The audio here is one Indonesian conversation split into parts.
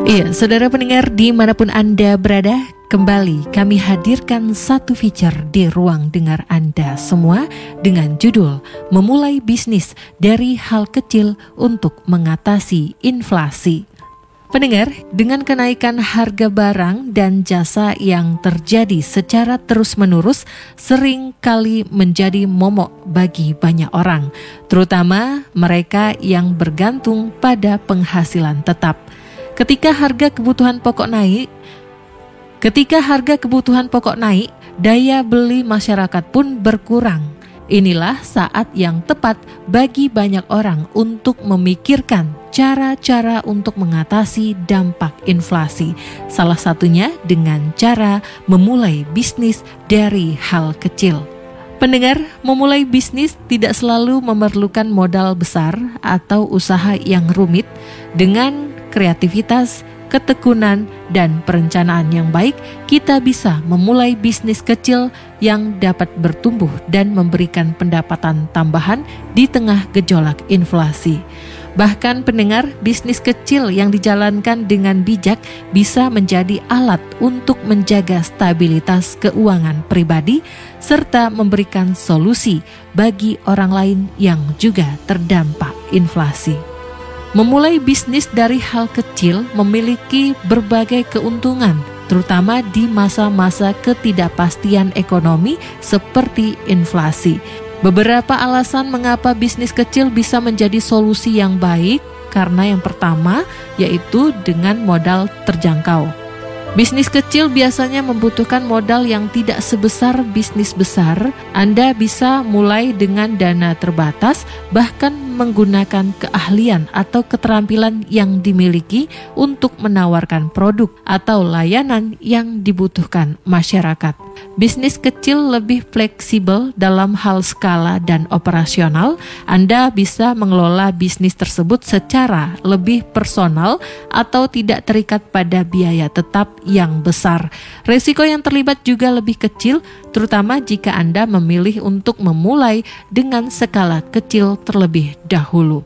Iya, saudara pendengar dimanapun Anda berada, kembali kami hadirkan satu feature di ruang dengar Anda semua dengan judul Memulai Bisnis dari Hal Kecil untuk Mengatasi Inflasi. Pendengar, dengan kenaikan harga barang dan jasa yang terjadi secara terus-menerus sering kali menjadi momok bagi banyak orang, terutama mereka yang bergantung pada penghasilan tetap. Ketika harga kebutuhan pokok naik, daya beli masyarakat pun berkurang. Inilah saat yang tepat bagi banyak orang untuk memikirkan cara-cara untuk mengatasi dampak inflasi. Salah satunya dengan cara memulai bisnis dari hal kecil. Pendengar, memulai bisnis tidak selalu memerlukan modal besar atau usaha yang rumit. Dengan kreativitas, ketekunan, dan perencanaan yang baik, kita bisa memulai bisnis kecil yang dapat bertumbuh dan memberikan pendapatan tambahan di tengah gejolak inflasi. Bahkan pendengar, bisnis kecil yang dijalankan dengan bijak bisa menjadi alat untuk menjaga stabilitas keuangan pribadi serta memberikan solusi bagi orang lain yang juga terdampak inflasi. Memulai bisnis dari hal kecil memiliki berbagai keuntungan, terutama di masa-masa ketidakpastian ekonomi seperti inflasi. Beberapa alasan mengapa bisnis kecil bisa menjadi solusi yang baik, karena yang pertama yaitu dengan modal terjangkau. Bisnis kecil biasanya membutuhkan modal yang tidak sebesar bisnis besar. Anda bisa mulai dengan dana terbatas, bahkan menggunakan keahlian atau keterampilan yang dimiliki untuk menawarkan produk atau layanan yang dibutuhkan masyarakat. Bisnis kecil lebih fleksibel dalam hal skala dan operasional. Anda bisa mengelola bisnis tersebut secara lebih personal atau tidak terikat pada biaya tetap yang besar. Risiko yang terlibat juga lebih kecil, terutama jika Anda memilih untuk memulai dengan skala kecil terlebih dahulu.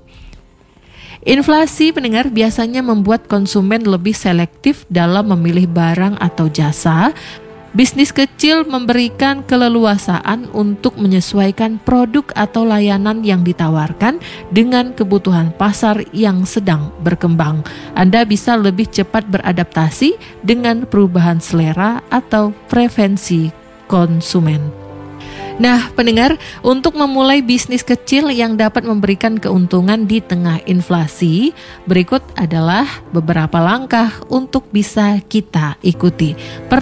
Inflasi, pendengar, biasanya membuat konsumen lebih selektif dalam memilih barang atau jasa. Bisnis kecil memberikan keleluasaan untuk menyesuaikan produk atau layanan yang ditawarkan dengan kebutuhan pasar yang sedang berkembang. Anda bisa lebih cepat beradaptasi dengan perubahan selera atau preferensi konsumen. Nah, pendengar, untuk memulai bisnis kecil yang dapat memberikan keuntungan di tengah inflasi, berikut adalah beberapa langkah untuk bisa kita ikuti.